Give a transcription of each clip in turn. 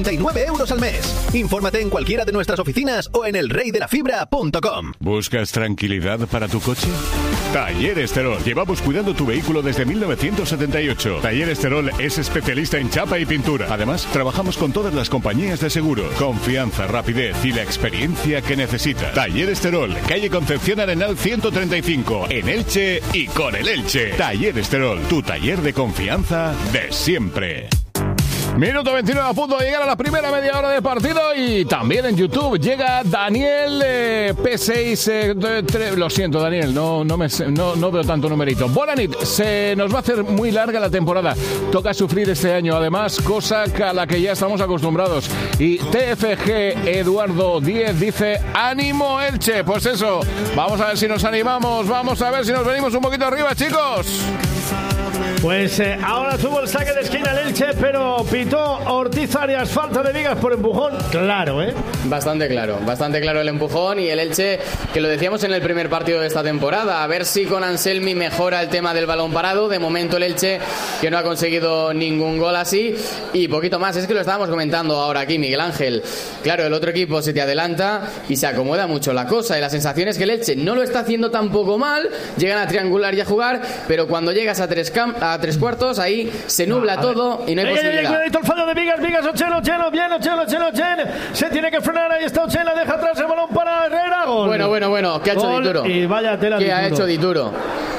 €39 al mes. Infórmate en cualquiera de nuestras oficinas o en elreydelafibra.com. ¿Buscas tranquilidad para tu coche? Talleres Terol. Llevamos cuidando tu vehículo desde 1978. Talleres Terol es especialista en chapa y pintura. Además, trabajamos con todas las compañías de seguro. Confianza, rapidez y la experiencia que necesitas. Talleres Terol, calle Concepción Arenal 135, en Elche y con el Elche. Talleres Terol, tu taller de confianza de siempre. Minuto 29 a punto de llegar a la primera media hora de partido y también en YouTube llega Daniel P6. Lo siento, Daniel, no veo tanto numerito. Bona nit, se nos va a hacer muy larga la temporada. Toca sufrir este año, además, cosa a la que ya estamos acostumbrados. Y TFG Eduardo 10 dice: ¡ánimo, Elche! Pues eso, vamos a ver si nos animamos, vamos a ver si nos venimos un poquito arriba, chicos. Pues ahora tuvo el saque de esquina el Elche, pero pitó Ortiz Arias, falta de Vigas por empujón. Claro, ¿eh? Bastante claro el empujón. Y el Elche, que lo decíamos en el primer partido de esta temporada, a ver si con Anselmi mejora el tema del balón parado. De momento el Elche, que no ha conseguido ningún gol así. Y poquito más, es que lo estábamos comentando ahora aquí, Miguel Ángel. Claro, el otro equipo se te adelanta y se acomoda mucho la cosa. Y la sensación es que el Elche no lo está haciendo tampoco mal. Llegan a triangular y a jugar, pero cuando llegas a tres cuartos, ahí se nubla todo y no hay posibilidad. Cuidadito el fallo de Vigas, Ochelo, bien, Ochelo, se tiene que frenar, ahí está Ochelo, deja atrás el balón para Herrera, gol. Bueno, ¿qué ha hecho Dituro? Y vaya tela ¿Qué ha hecho Dituro?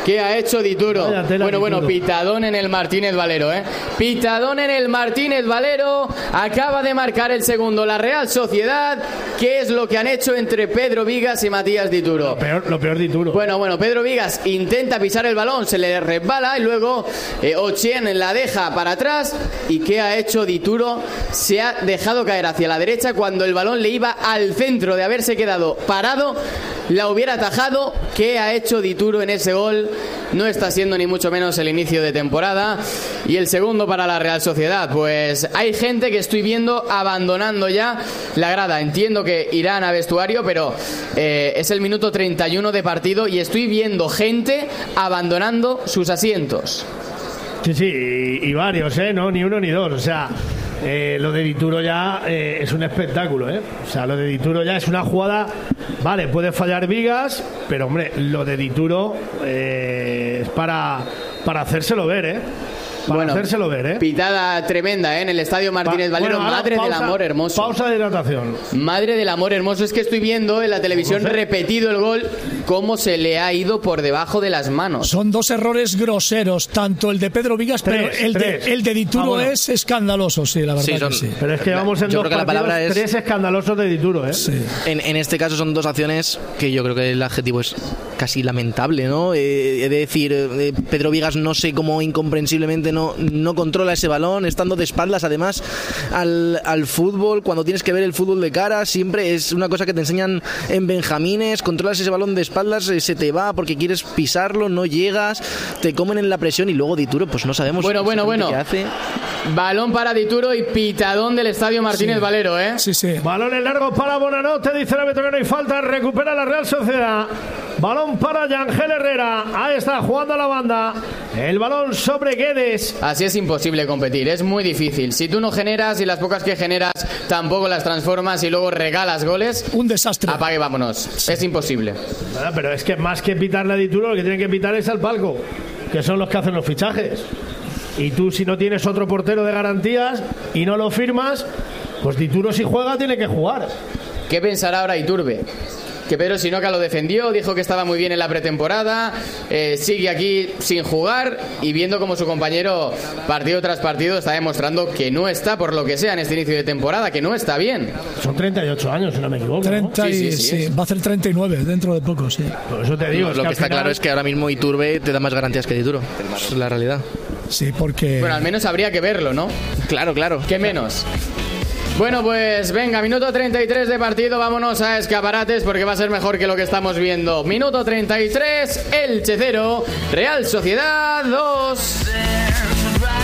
Bueno, pitadón en el Martínez Valero, pitadón en el Martínez Valero, acaba de marcar el segundo la Real Sociedad. ¿Qué es lo que han hecho entre Pedro Vigas y Matías Dituro? Lo peor Dituro. Bueno, Pedro Vigas intenta pisar el balón, se le resbala y luego Ochien la deja para atrás. ¿Y qué ha hecho Dituro? Se ha dejado caer hacia la derecha cuando el balón le iba al centro. De haberse quedado parado, la hubiera atajado. ¿Qué ha hecho Dituro en ese gol? No está siendo ni mucho menos el inicio de temporada. Y el segundo para la Real Sociedad. Pues hay gente que estoy viendo abandonando ya la grada. Entiendo que irán a vestuario, pero es el minuto 31 de partido y estoy viendo gente abandonando sus asientos. Sí, y varios, no ni uno ni dos. O sea, lo de Dituro ya es un espectáculo, O sea, lo de Dituro ya es una jugada. Vale, puede fallar Vigas, pero hombre, lo de Dituro es para hacérselo ver, hacérselo ver, Pitada tremenda, en el estadio Martínez Valero. Madre del amor hermoso. Pausa de hidratación. Madre del amor hermoso. Es que estoy viendo en la televisión repetido el gol, cómo se le ha ido por debajo de las manos. Son dos errores groseros, tanto el de Pedro Vigas, pero el de Dituro es escandaloso, sí, la verdad que sí. Pero es que vamos en yo dos creo que partidos, la palabra es... 3 escandalosos de Dituro, Sí. En este caso son dos acciones que yo creo que el adjetivo es casi lamentable, ¿no? He de decir, Pedro Vigas no sé cómo incomprensiblemente no controla ese balón, estando de espaldas además al fútbol. Cuando tienes que ver el fútbol de cara, siempre es una cosa que te enseñan en benjamines. Controlas ese balón de espaldas, se te va porque quieres pisarlo, no llegas, te comen en la presión y luego Dituro, pues no sabemos bueno. qué hace. Balón para Dituro y pitadón del estadio Martínez Valero, Sí. Balón en largo para Bonanote, dice el árbitro que no hay falta, recupera la Real Sociedad. Balón para Yangel Herrera, ahí está jugando a la banda. El balón sobre Guedes. Así es imposible competir, es muy difícil. Si tú no generas y las pocas que generas tampoco las transformas y luego regalas goles, un desastre. Apague, vámonos. Sí. Es imposible. Pero es que más que pitarle a Dituro, lo que tienen que pitar es al palco, que son los que hacen los fichajes. Y tú, si no tienes otro portero de garantías y no lo firmas, pues Dituro, si juega, tiene que jugar. ¿Qué pensará ahora Iturbe? Que Pedro Sinoca lo defendió, dijo que estaba muy bien en la pretemporada, sigue aquí sin jugar y viendo como su compañero partido tras partido está demostrando que no está, por lo que sea, en este inicio de temporada, que no está bien. Son 38 años, si no me equivoco, 30 ¿no? Sí, va a hacer 39 dentro de poco, sí. Por eso te digo, lo que está claro es que ahora mismo Iturbe te da más garantías que Dituro. Es la realidad. Sí, porque... Bueno, al menos habría que verlo, ¿no? Claro. ¿Qué menos? Bueno, pues venga, minuto 33 de partido, vámonos a escaparates porque va a ser mejor que lo que estamos viendo. Minuto 33, Elche 0, Real Sociedad 2.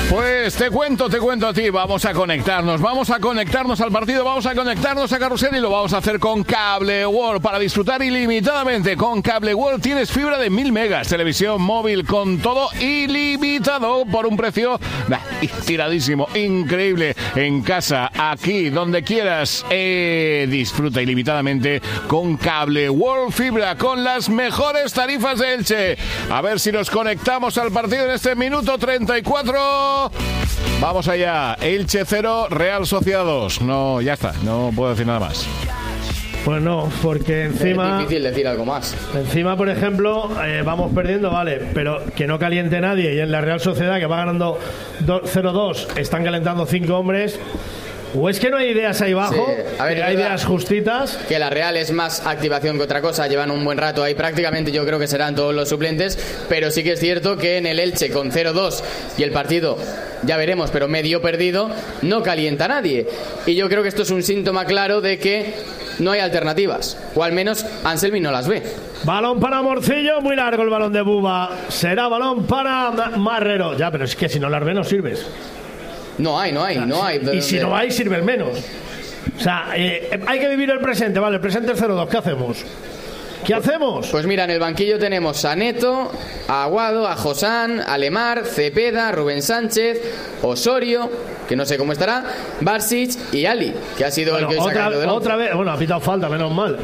Pues te cuento a ti, vamos a conectarnos al partido, vamos a conectarnos a Carrusel y lo vamos a hacer con Cable World para disfrutar ilimitadamente. Con Cable World tienes fibra de 1000 megas, televisión móvil con todo ilimitado por un precio tiradísimo, increíble, en casa, aquí, donde quieras. Disfruta ilimitadamente con Cable World Fibra, con las mejores tarifas de Elche. A ver si nos conectamos al partido en este minuto 34. Vamos allá. Elche 0, Real Sociedad 2. No, ya está, no puedo decir nada más. Pues no, porque encima... Es difícil decir algo más. Encima, por ejemplo, vamos perdiendo, vale, pero que no caliente nadie. Y en la Real Sociedad, que va ganando 0-2, están calentando 5 hombres... ¿O es que no hay ideas ahí abajo? Sí. A ver, hay ideas justitas. Que la Real es más activación que otra cosa. Llevan un buen rato ahí prácticamente. Yo creo que serán todos los suplentes. Pero sí que es cierto que en el Elche con 0-2 y el partido, ya veremos, pero medio perdido, no calienta a nadie. Y yo creo que esto es un síntoma claro de que no hay alternativas. O al menos Anselmi no las ve. Balón para Morcillo. Muy largo el balón de Buba. Será balón para Marrero. Ya, pero es que si no las ve no sirves. No hay. Y si no hay, sirve el menos. O sea, hay que vivir el presente, vale, el presente es 0-2, ¿qué hacemos? Pues mira, en el banquillo tenemos a Neto, a Aguado, a Josán, a Lemar, Cepeda, Rubén Sánchez, Osorio, que no sé cómo estará, Barsic y Ali, que ha sido el que hoy se ha caído del otra vez, bueno, ha pitado falta, menos mal.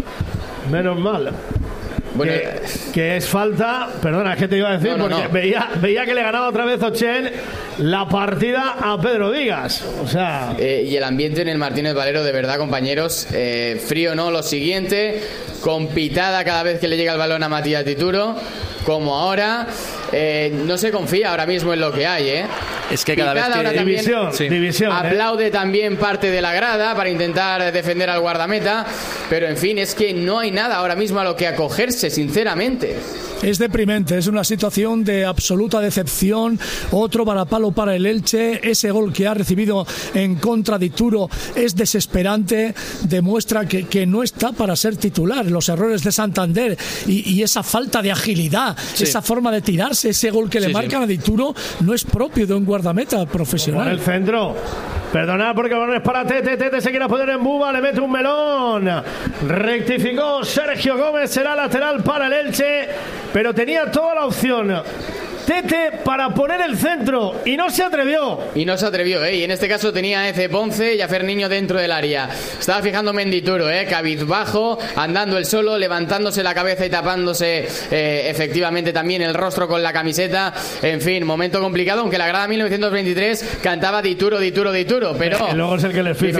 Bueno, que es falta, perdona, es que te iba a decir, porque veía que le ganaba otra vez Ochen la partida a Pedro Vigas. O sea... y el ambiente en el Martínez Valero, de verdad, compañeros, frío no, lo siguiente, con pitada cada vez que le llega el balón a Matías Dituro, como ahora. No se confía ahora mismo en lo que hay, Es que cada vez que... División, aplaude también parte de la grada para intentar defender al guardameta, pero en fin, es que no hay nada ahora mismo a lo que acogerse, sinceramente. Es deprimente, es una situación de absoluta decepción. Otro varapalo para el Elche. Ese gol que ha recibido en contra Dituro es desesperante, demuestra que no está para ser titular. Los errores de Santander y esa falta de agilidad, esa forma de tirarse, ese gol que le marcan a Dituro no es propio de un guardameta profesional. Por el centro. Perdonad porque el balón es para Tete se quiere poner en Buba, le mete un melón. Rectificó Sergio Gómez, será lateral para el Elche, pero tenía toda la opción Tete para poner el centro y no se atrevió. Y en este caso tenía a Eze Ponce y a Ferniño dentro del área. Estaba fijándome en Dituro, cabizbajo, andando el solo, levantándose la cabeza y tapándose efectivamente también el rostro con la camiseta. En fin, momento complicado, aunque la grada 1923 cantaba Dituro, pero luego es el que les fija.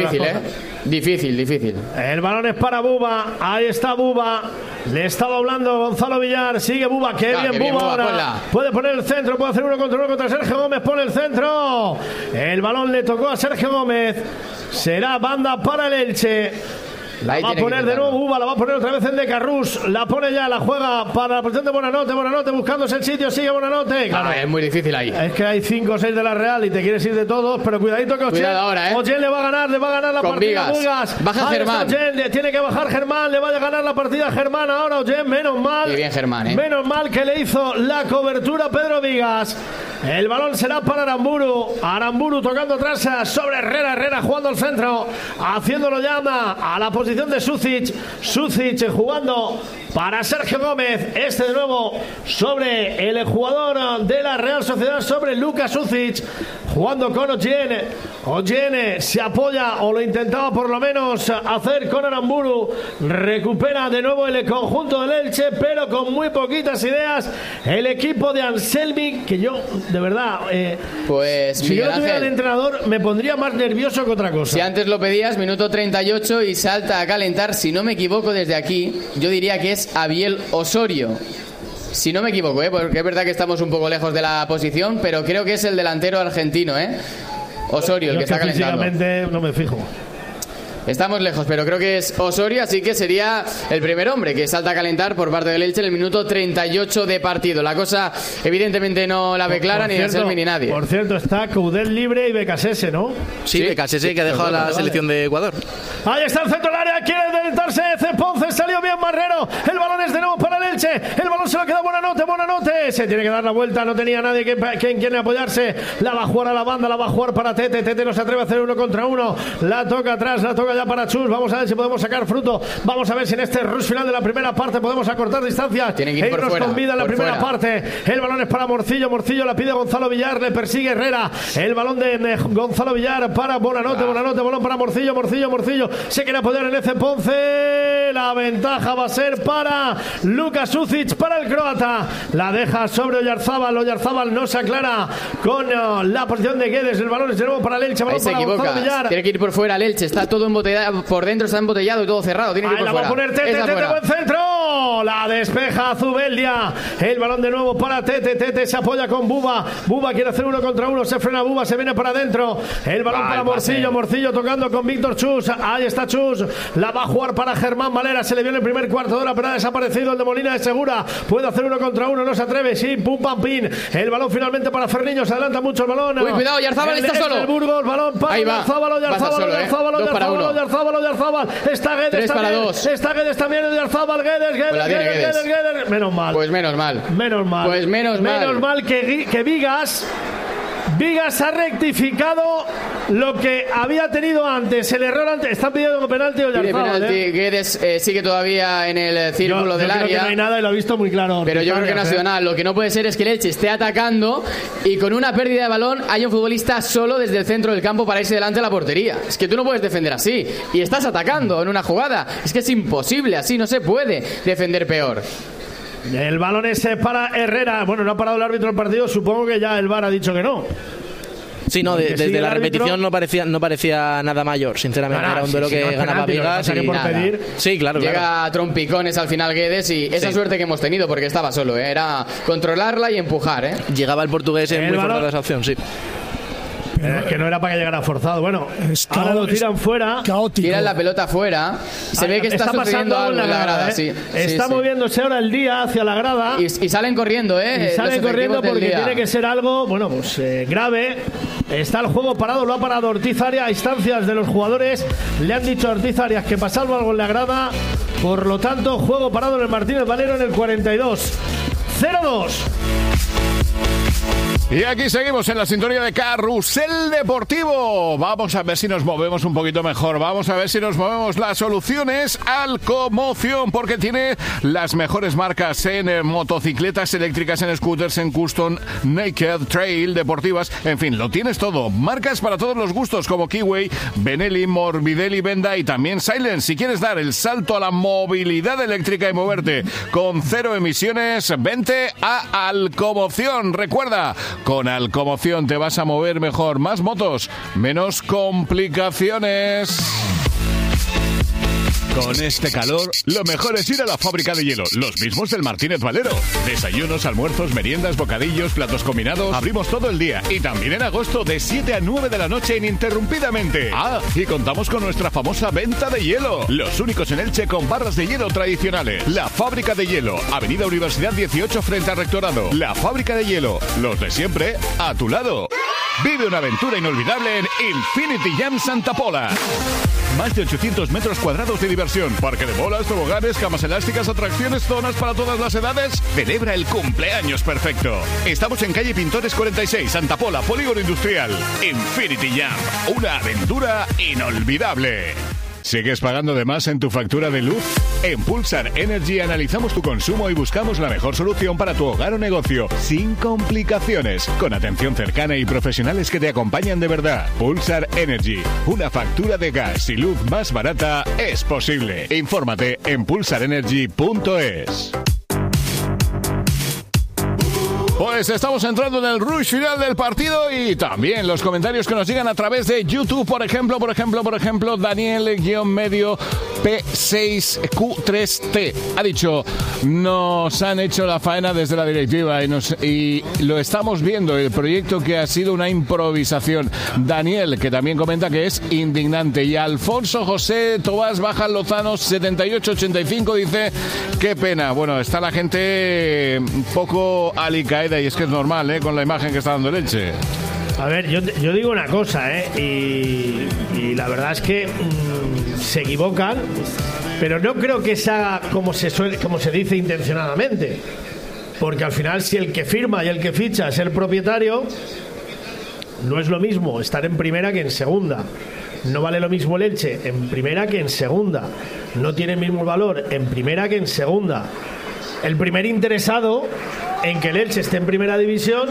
Difícil. El balón es para Buba, ahí está Buba, le está doblando Gonzalo Villar, sigue Buba, qué bien Buba ahora. Ponla. Puede poner el centro, puede hacer 1-1 contra Sergio Gómez, pone el centro. El balón le tocó a Sergio Gómez. Será banda para el Elche. La va a poner de nuevo Buba, la va a poner otra vez en De Carrús, la pone ya, la juega para la posición de Buenanote, buscándose el sitio, sigue Buenanote. Claro, es muy difícil ahí. Es que hay 5 o 6 de la Real y te quieres ir de todos, pero cuidadito que Ochen ahora, Ochen le va a ganar la con partida. Vigas. Baja Germán. Ochen, tiene que bajar Germán, le va a ganar la partida a Germán ahora Ochen, menos mal. Qué bien Germán, Menos mal que le hizo la cobertura Pedro Vigas. El balón será para Aramburu tocando atrás sobre Herrera jugando al centro, haciéndolo llama a la posición de Sucic jugando para Sergio Gómez, de nuevo sobre el jugador de la Real Sociedad, sobre Lucas Sucic, jugando con Ollene se apoya, o lo intentaba por lo menos hacer con Aramburu, recupera de nuevo el conjunto del Elche, pero con muy poquitas ideas el equipo de Anselmi, que yo de verdad pues si yo no tuviera el entrenador me pondría más nervioso que otra cosa. Si antes lo pedías, minuto 38 y salta a calentar, si no me equivoco desde aquí, yo diría que es Abiel Osorio, si no me equivoco, porque es verdad que estamos un poco lejos de la posición, pero creo que es el delantero argentino, Osorio, el que está calentando. Físicamente no me fijo. Estamos lejos, pero creo que es Osorio, así que sería el primer hombre que salta a calentar por parte del Elche en el minuto 38 de partido. La cosa evidentemente no la ve clara ni Anselmi ni nadie. Por cierto, está Coudet libre y Becasese, ¿no? Sí, Becasese, que ha dejado la selección de Ecuador. Ahí está el centro del área, quiere deleitarse Ponce, salió bien Marrero, el balón es de nuevo para el Elche, el balón se lo queda Buenanote. Bonanote. Se tiene que dar la vuelta, no tenía nadie quien quiere apoyarse. La va a jugar a la banda, la va a jugar para Tete. Tete no se atreve a hacer 1 contra 1. La toca atrás, la toca ya para Chus. Vamos a ver si podemos sacar fruto. Vamos a ver si en este rush final de la primera parte podemos acortar distancias. Tiene que ir por fuera, con vida en la primera parte. El balón es para Morcillo. Morcillo la pide Gonzalo Villar. Le persigue Herrera. El balón de Gonzalo Villar para Bonanote. Bonanote, balón para Morcillo. Morcillo se quiere apoyar en Eze Ponce. La ventaja va a ser para Luka Sucic, para el croata. La deja sobre Oyarzábal. Oyarzábal no se aclara con la posición de Guedes. El balón es de nuevo para el Elche. Balón se para equivoca. Gonzalo Villar. Tiene que ir por fuera el Elche. Está todo embotellado. Por dentro está embotellado y todo cerrado. Tiene que ir por fuera. La va a poner Tete. Buen centro. La despeja Zubeldia. El balón de nuevo para Tete. Tete se apoya con Buba. Buba quiere hacer 1 contra 1. Se frena Buba. Se viene para adentro. El balón para Morcillo. Morcillo tocando con Víctor Chus. Ahí está Chus. La va a jugar para Germán Valera. Se le vio en el primer cuarto de hora, pero ha desaparecido el de Molina de Segura. Puede hacer 1 contra 1. No se atreve. Sí, pum, pam, pin. El balón finalmente para Ferniño. Se adelanta mucho el balón. Uy, cuidado. Oyarzábal está solo. El Burgos. Balón para Oyarzábal. Oyarzábal. Está Guedes. 3 para 2. Está Guedes también. Oyarzábal. Guedes. Menos mal. Pues menos mal. Pues menos mal. Menos mal que Vigas ha rectificado lo que había tenido antes, el error antes. Están pidiendo penalti Oyarzábal. Guedes sigue todavía en el círculo del área. Creo que no hay nada y lo ha visto muy claro. Pero yo creo que no ha sido nada. Lo que no puede ser es que el Elche esté atacando y con una pérdida de balón haya un futbolista solo desde el centro del campo para irse delante de la portería. Es que tú no puedes defender así. Y estás atacando en una jugada. Es que es imposible, así no se puede defender peor. El balón es para Herrera. Bueno, no ha parado el árbitro del partido. Supongo que ya el VAR ha dicho que no. Sí, no, desde la repetición no parecía nada mayor, sinceramente. Era un duelo que ganaba Vigas. Sí, claro. Llega a trompicones al final Guedes y esa suerte que hemos tenido porque estaba solo, era controlarla y empujar. Llegaba el portugués en muy forzada esa opción, sí. Que no era para que llegara forzado. Bueno, ahora lo tiran fuera. Caótico. Tiran la pelota fuera. Se ve que está sucediendo algo en la grada. Está moviéndose ahora el día hacia la grada. Y salen corriendo, Y salen corriendo porque tiene que ser algo, bueno, pues grave. Está el juego parado, lo ha parado Ortiz Arias a instancias de los jugadores. Le han dicho a Ortiz Arias que pasaba algo en la grada. Por lo tanto, juego parado en el Martínez Valero en el 42. 0-2. Y aquí seguimos en la sintonía de Carrusel Deportivo. Vamos a ver si nos movemos un poquito mejor. Vamos a ver si nos movemos. La solución es Alcomoción, porque tiene las mejores marcas en motocicletas eléctricas, en scooters, en custom, naked, trail, deportivas. En fin, lo tienes todo. Marcas para todos los gustos como Kiwi, Benelli, Morbidelli, Benda y también Silence. Si quieres dar el salto a la movilidad eléctrica y moverte con 0 emisiones, vente a Alcomoción. Recuerda, con Alcomoción te vas a mover mejor. Más motos, menos complicaciones. Con este calor, lo mejor es ir a la fábrica de hielo, los mismos del Martínez Valero. Desayunos, almuerzos, meriendas, bocadillos, platos combinados. Abrimos todo el día y también en agosto de 7 a 9 de la noche ininterrumpidamente. Ah, y contamos con nuestra famosa venta de hielo. Los únicos en Elche con barras de hielo tradicionales. La fábrica de hielo, Avenida Universidad 18 frente al Rectorado. La fábrica de hielo, los de siempre a tu lado. Vive una aventura inolvidable en Infinity Jam Santa Pola. Más de 800 metros cuadrados de diversión, parque de bolas, toboganes, camas elásticas, atracciones, zonas para todas las edades. Celebra el cumpleaños perfecto. Estamos en calle Pintores 46, Santa Pola, Polígono Industrial. Infinity Jam, una aventura inolvidable. ¿Sigues pagando de más en tu factura de luz? En Pulsar Energy analizamos tu consumo y buscamos la mejor solución para tu hogar o negocio, sin complicaciones, con atención cercana y profesionales que te acompañan de verdad. Pulsar Energy, una factura de gas y luz más barata es posible. Infórmate en pulsarenergy.es. Pues estamos entrando en el rush final del partido y también los comentarios que nos llegan a través de YouTube, por ejemplo, Daniel-medio P6Q3T ha dicho: nos han hecho la faena desde la directiva y lo estamos viendo, el proyecto que ha sido una improvisación. Daniel, que también comenta que es indignante, y Alfonso José Tobás Baja Lozano 7885 dice: qué pena. Bueno, está la gente un poco alicaída y es que es normal, con la imagen que está dando el Elche. A ver, yo digo una cosa, y la verdad es que se equivocan, pero no creo que se haga como se dice intencionadamente. porque al final si el que firma y el que ficha es el propietario, no es lo mismo estar en primera que en segunda. No vale lo mismo el Elche en primera que en segunda. No tiene el mismo valor en primera que en segunda. El primer interesado en que el Elche esté en primera división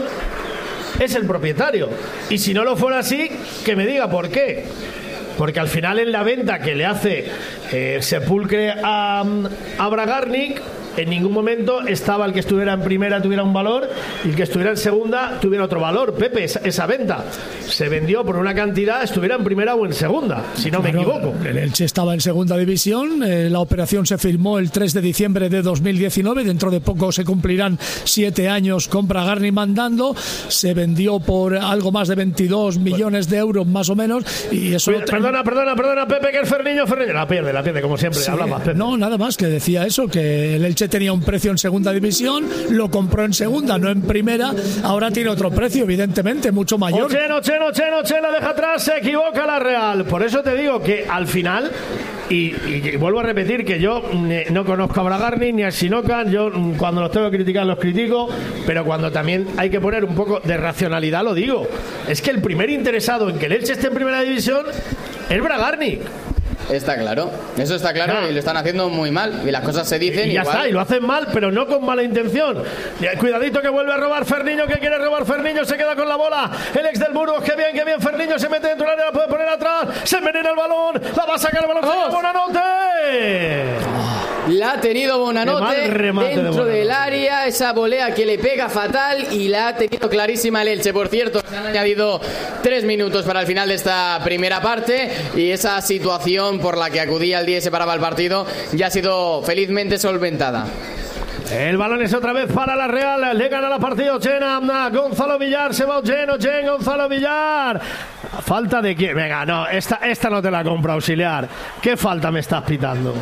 es el propietario. Y si no lo fuera así, que me diga por qué. Porque al final en la venta que le hace Sepulcre a Bragarnik, en ningún momento estaba el que estuviera en primera tuviera un valor y el que estuviera en segunda tuviera otro valor. Pepe, esa venta se vendió por una cantidad, estuviera en primera o en segunda, si no me equivoco. El Elche estaba en segunda división, la operación se firmó el 3 de diciembre de 2019, dentro de poco se cumplirán 7 años con Bragarnik mandando, se vendió por algo más de 22 millones de euros más o menos, y eso... Perdona, Pepe, que el Ferniño la pierde como siempre, sí, habla más, Pepe. No, nada más, que decía eso, que el Elche tenía un precio en segunda división, lo compró en segunda, no en primera, ahora tiene otro precio, evidentemente, mucho mayor. Ochen, la deja atrás, se equivoca la Real. Por eso te digo que al final, y vuelvo a repetir que yo no conozco a Bragarnik ni a Sinocan, yo cuando los tengo que criticar los critico, pero cuando también hay que poner un poco de racionalidad lo digo. Es que el primer interesado en que el Elche esté en primera división es Bragarnik. Está claro, eso está claro, y lo están haciendo muy mal y las cosas se dicen y ya igual. Está, y lo hacen mal, pero no con mala intención. Cuidadito que vuelve a robar Ferniño, que quiere robar Ferniño, se queda con la bola el ex del Burgos, que bien Ferniño se mete dentro del área, la puede poner atrás, se envenena el balón, la va a sacar el balón, Bonanote. La ha tenido Bonanote dentro del área, esa volea que le pega fatal, y la ha tenido clarísima el Elche. Por cierto, se han añadido 3 minutos para el final de esta primera parte, y esa situación por la que acudía el día y se paraba el partido ya ha sido felizmente solventada. El balón es otra vez para la Real, le gana la partida Ochena, Gonzalo Villar, se va Ochen, Gonzalo Villar. ¿Falta de quién? Venga, no, esta no te la compro, auxiliar. ¿Qué falta me estás pitando?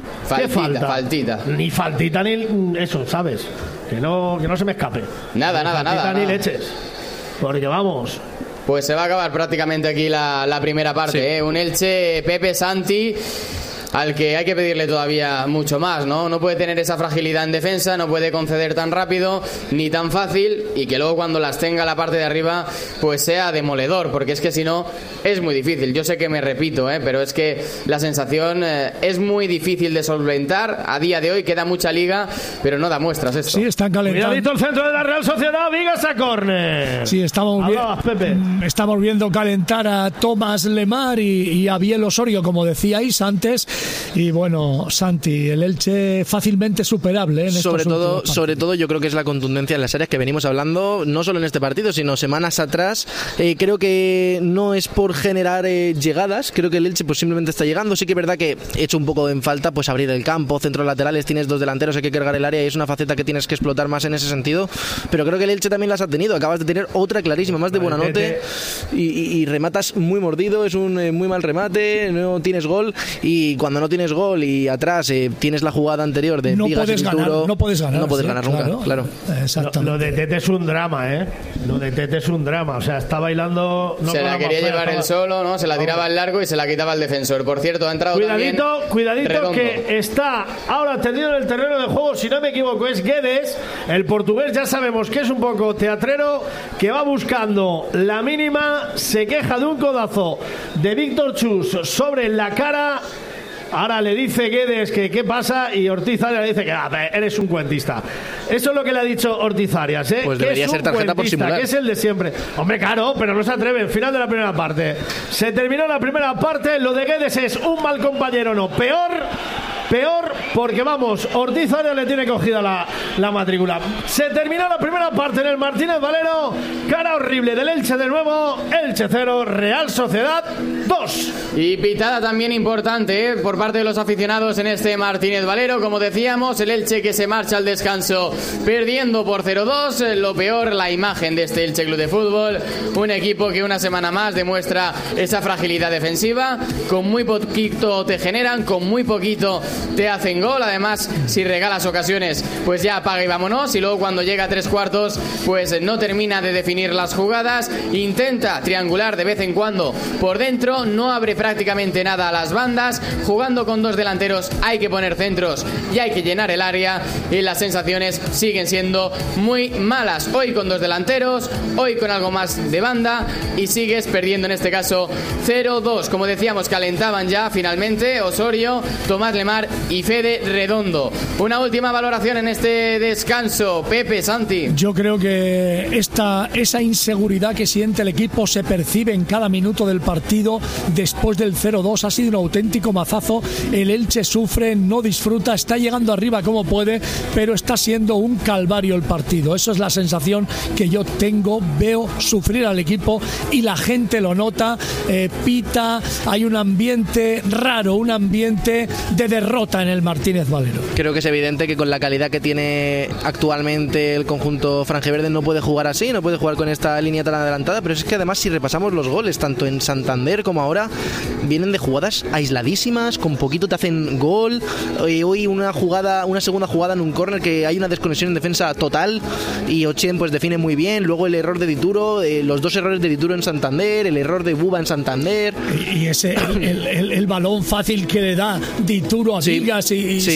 Faltita. Ni faltita ni eso, ¿sabes? Que no se me escape. Nada. Ni leches. Porque vamos. Pues se va a acabar prácticamente aquí la primera parte, sí. Un Elche, Pepe Santi, al que hay que pedirle todavía mucho más, ¿no? No puede tener esa fragilidad en defensa, no puede conceder tan rápido ni tan fácil, y que luego cuando las tenga la parte de arriba pues sea demoledor, porque es que si no es muy difícil. Yo sé que me repito, pero es que la sensación es muy difícil de solventar a día de hoy. Queda mucha liga, pero no da muestras esto. Sí, están calentando. Cuidadito el centro de la Real Sociedad, Vigas a córner. Sí, estamos viendo calentar a Tomás Lemar y a Biel Osorio, como decíais antes. Y bueno, Santi, el Elche fácilmente superable, sobre todo yo creo que es la contundencia en las áreas que venimos hablando, no solo en este partido, sino semanas atrás. Creo que no es por generar llegadas, creo que el Elche pues simplemente está llegando. Sí que es verdad que he hecho un poco en falta pues abrir el campo, centros laterales, tienes 2 delanteros, hay que cargar el área y es una faceta que tienes que explotar más en ese sentido, pero creo que el Elche también las ha tenido. Acabas de tener otra clarísima, más de Bonanote, y rematas muy mordido, es un muy mal remate, no tienes gol, y cuando no tienes gol y atrás tienes la jugada anterior de Vigas y Pinturo, no puedes ganar nunca, claro. Exactamente. Lo de Tete es un drama, Lo de Tete es un drama, o sea, está bailando... se la quería llevar él solo, ¿no? Se la tiraba al largo y se la quitaba el defensor. Por cierto, ha entrado cuidadito Redondo, que está ahora tendido en el terreno de juego, si no me equivoco, es Guedes, el portugués. Ya sabemos que es un poco teatrero, que va buscando la mínima, se queja de un codazo de Víctor Chus sobre la cara. Ahora le dice Guedes que qué pasa, y Ortiz Arias le dice que eres un cuentista. Eso es lo que le ha dicho Ortiz Arias, Pues que debería es ser tarjeta por simular, que es el de siempre. Hombre, claro, pero no se atreve. Final de la primera parte. Se terminó la primera parte. Lo de Guedes es un mal compañero, no. Peor, porque vamos, Ortiz Arias le tiene cogida la matrícula. Se terminó la primera parte en el Martínez Valero. Cara horrible del Elche de nuevo. Elche 0, Real Sociedad 2. Y pitada también importante, por parte de los aficionados en este Martínez Valero. Como decíamos, el Elche que se marcha al descanso perdiendo por 0-2. Lo peor, la imagen de este Elche Club de Fútbol. Un equipo que una semana más demuestra esa fragilidad defensiva. Con muy poquito te generan, con muy poquito te hacen gol. Además, si regalas ocasiones, pues ya apaga y vámonos, y luego cuando llega a 3/4 pues no termina de definir las jugadas, intenta triangular de vez en cuando por dentro, no abre prácticamente nada a las bandas, jugando con 2 delanteros hay que poner centros y hay que llenar el área, y las sensaciones siguen siendo muy malas, hoy con 2 delanteros, hoy con algo más de banda, y sigues perdiendo en este caso 0-2. Como decíamos, calentaban ya finalmente Osorio, Tomás Lemar y Fede Redondo. Una última valoración en este descanso, Pepe, Santi. Yo creo que esa inseguridad que siente el equipo se percibe en cada minuto del partido. Después del 0-2 ha sido un auténtico mazazo. El Elche sufre, no disfruta, está llegando arriba como puede, pero está siendo un calvario el partido. Eso es la sensación que yo tengo. Veo sufrir al equipo y la gente lo nota, pita, hay un ambiente raro, un ambiente de derrota en el Martínez Valero. Creo que es evidente que con la calidad que tiene actualmente el conjunto franjiverde no puede jugar así, no puede jugar con esta línea tan adelantada, pero es que además si repasamos los goles, tanto en Santander como ahora, vienen de jugadas aisladísimas, con poquito te hacen gol. Hoy una segunda jugada en un córner que hay una desconexión en defensa total y Ochien pues define muy bien, luego el error de Dituro, los 2 errores de Dituro en Santander, el error de Buba en Santander. Y ese el balón fácil que le da Dituro a Vigas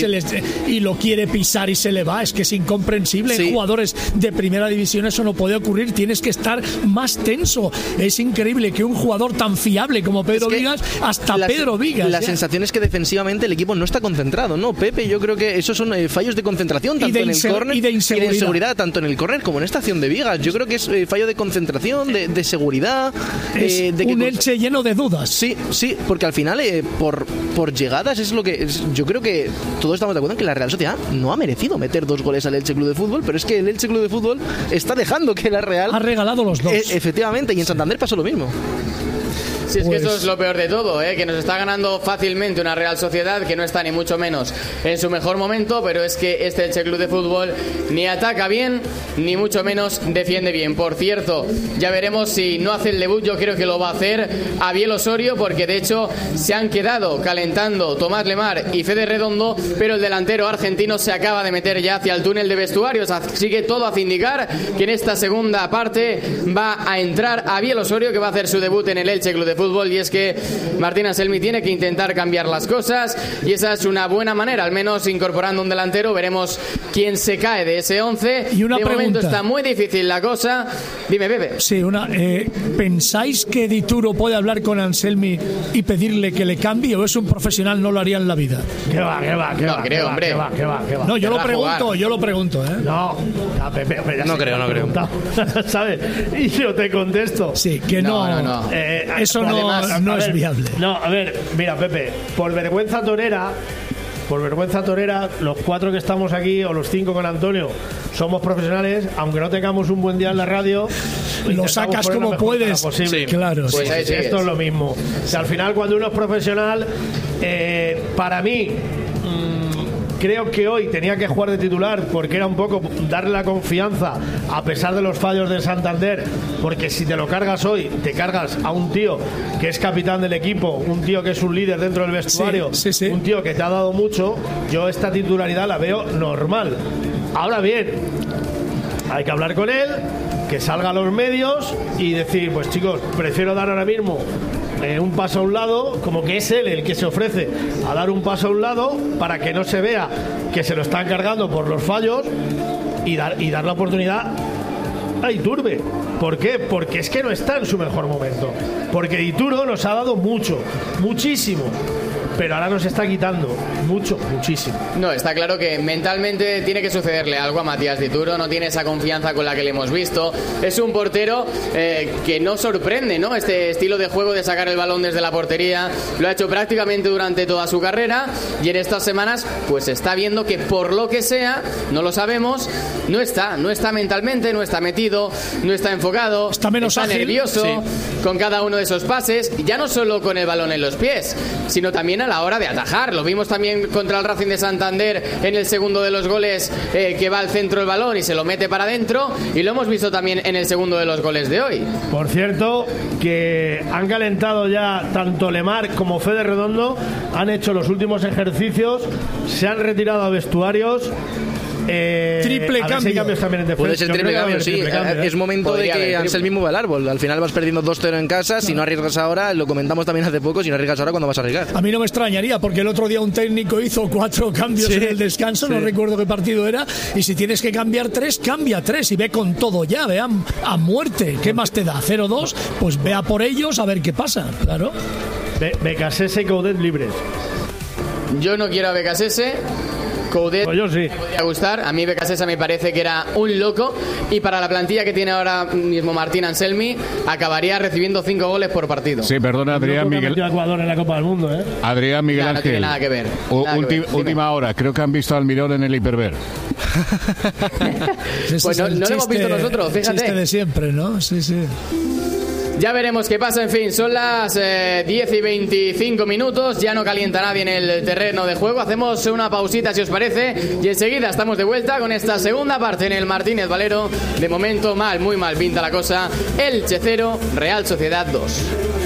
y lo quiere pisar y se le va, es que es incomprensible. En jugadores de primera división eso no puede ocurrir, tienes que estar más tenso. Es increíble que un jugador tan fiable como Pedro Vigas, Pedro Vigas. La sensación es que defensivamente el equipo no está concentrado, ¿no, Pepe? Yo creo que esos son fallos de concentración, tanto en el córner y de inseguridad, tanto en el córner como en esta acción de Vigas. Yo creo que es fallo de concentración, de seguridad. Es un Elche lleno de dudas. Sí, porque al final por llegadas es lo que yo creo que todos estamos de acuerdo en que la Real Sociedad no ha merecido meter 2 goles al Elche Club de Fútbol, pero es que el Elche Club de Fútbol está dejando que la Real ha regalado los 2. Efectivamente, y en Santander pasó lo mismo. Si es que eso es lo peor de todo, que nos está ganando fácilmente una Real Sociedad que no está ni mucho menos en su mejor momento, pero es que este Elche Club de Fútbol ni ataca bien, ni mucho menos defiende bien. Por cierto, ya veremos si no hace el debut, yo creo que lo va a hacer Abiel Osorio, porque de hecho se han quedado calentando Tomás Lemar y Fede Redondo, pero el delantero argentino se acaba de meter ya hacia el túnel de vestuarios, así que todo hace indicar que en esta segunda parte va a entrar Abiel Osorio, que va a hacer su debut en el Elche Club de Fútbol. Y es que Martín Anselmi tiene que intentar cambiar las cosas, y esa es una buena manera, al menos incorporando un delantero. Veremos quién se cae de ese 11. Y una de pregunta. Momento está muy difícil la cosa. Dime, Pepe. Sí, ¿pensáis que Dituro puede hablar con Anselmi y pedirle que le cambie, o es un profesional, no lo haría en la vida? ¿Qué va? No creo, hombre. No, yo lo pregunto, No, Pepe, no creo. ¿Sabes? Y yo te contesto. Sí, que no. Eso no es viable. No, a ver, mira, Pepe, por vergüenza torera, los 4 que estamos aquí, o los 5 con Antonio, somos profesionales, aunque no tengamos un buen día en la radio, lo sacas como puedes. Sí, claro. Pues sí. Esto es lo mismo. O sea, al final, cuando uno es profesional, para mí, creo que hoy tenía que jugar de titular, porque era un poco darle la confianza a pesar de los fallos de Santander, porque si te lo cargas hoy, te cargas a un tío que es capitán del equipo, un tío que es un líder dentro del vestuario, sí. un tío que te ha dado mucho. Yo esta titularidad la veo normal. Ahora bien, hay que hablar con él, que salga a los medios y decir, pues chicos, prefiero dar ahora mismo un paso a un lado, como que es él el que se ofrece a dar un paso a un lado para que no se vea que se lo están cargando por los fallos, y dar la oportunidad a Iturbe. ¿Por qué? Porque es que no está en su mejor momento, porque Dituro nos ha dado muchísimo, pero ahora nos está quitando muchísimo. No, está claro que mentalmente tiene que sucederle algo a Matías Dituro, no tiene esa confianza con la que le hemos visto. Es un portero que no sorprende, ¿no? Este estilo de juego de sacar el balón desde la portería lo ha hecho prácticamente durante toda su carrera, y en estas semanas pues está viendo que por lo que sea, no lo sabemos, no está mentalmente, no está metido, no está enfocado, está ágil, nervioso con cada uno de esos pases, ya no solo con el balón en los pies, sino también a la hora de atajar. Lo vimos también contra el Racing de Santander en el segundo de los goles, que va al centro del balón y se lo mete para adentro, y lo hemos visto también en el segundo de los goles de hoy. Por cierto, que han calentado ya tanto Lemar como Fede Redondo, han hecho los últimos ejercicios, se han retirado a vestuarios Triple a ver si hay cambio. cambios también en defensa. Puede ser Yo triple creo que va a cambio, haber sí. triple cambio, Es momento Podría de que haber Anselmi mueva el árbol. Al final vas perdiendo 2-0 en casa. Si no arriesgas ahora, lo comentamos también hace poco, si no arriesgas ahora, ¿cuándo vas a arriesgar? A mí no me extrañaría, porque el otro día un técnico hizo 4 cambios en el descanso, no recuerdo qué partido era, y si tienes que cambiar 3, cambia 3 y ve con todo ya, ve a muerte. ¿Qué más te da? 0-2, pues ve a por ellos a ver qué pasa, claro. Becasese y Coudet libres. Yo no quiero a Becasese. Coudet Pues yo sí. me podría gustar. A mí Becasese me parece que era un loco. Y para la plantilla que tiene ahora mismo Martín Anselmi, acabaría recibiendo 5 goles por partido. Sí, perdona, Adrián Miguel. Metió a Ecuador en la Copa del Mundo, ¿eh? Adrián Miguel Ya, no Ángel. tiene nada que ver. Nada que ver. Dime. Última hora, creo que han visto al Mirón en el Hiperver. Ese Pues es el no lo hemos visto nosotros, fíjate. Chiste de siempre, ¿no? Sí, sí. Ya veremos qué pasa, en fin, son las 10 y 25 minutos, ya no calienta nadie en el terreno de juego, hacemos una pausita si os parece y enseguida estamos de vuelta con esta segunda parte en el Martínez Valero. De momento mal, muy mal pinta la cosa, Elche 0, Real Sociedad 2.